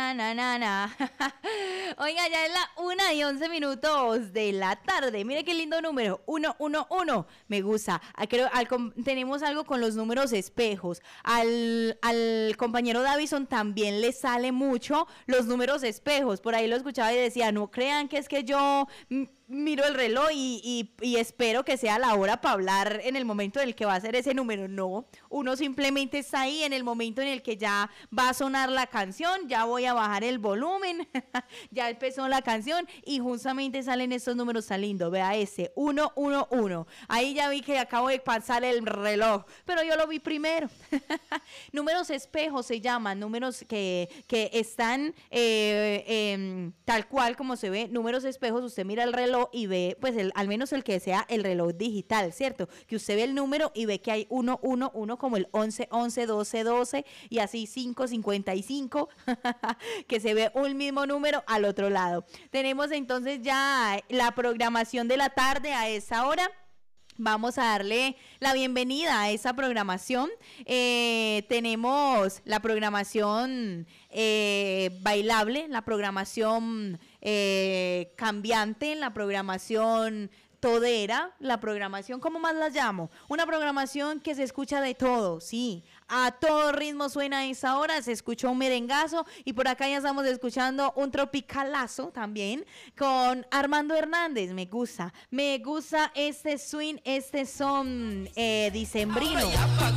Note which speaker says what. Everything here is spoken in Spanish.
Speaker 1: na, na, na. Oiga, ya es la 1:11 de la tarde. Mire qué lindo número, 111. Me gusta. Tenemos algo con los números espejos. Al compañero Davison también le sale mucho los números espejos. Por ahí lo escuchaba y decía, no crean que es que yo miro el reloj y espero que sea la hora para hablar en el momento en el que va a ser ese número. No, uno simplemente está ahí en el momento en el que ya va a sonar la canción, ya voy a bajar el volumen, ya empezó la canción y justamente salen estos números tan lindos. Vea ese, 111. Ahí ya vi que acabo de pasar el reloj, pero yo lo vi primero. Números espejos se llaman, números que están tal cual como se ve, números espejos. Usted mira el reloj y ve, pues al menos el que sea el reloj digital, ¿cierto? Que usted ve el número y ve que hay 111 como el 11, 11, 12, 12 y así 5, 55, que se ve un mismo número al otro lado. Tenemos entonces ya la programación de la tarde a esa hora. Vamos a darle la bienvenida a esa programación. Tenemos la programación bailable, la programación cambiante, la programación todera, la programación, ¿cómo más la llamo? Una programación que se escucha de todo, sí. A todo ritmo suena a esa hora, se escuchó un merengazo y por acá ya estamos escuchando un tropicalazo también con Armando Hernández. Me gusta este swing, este son dicembrino.